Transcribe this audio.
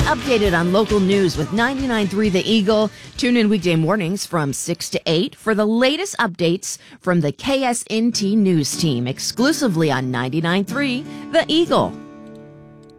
updated on local news with 99.3 The Eagle. Tune in weekday mornings from 6 to 8 for the latest updates from the KSNT News team exclusively on 99.3 The Eagle.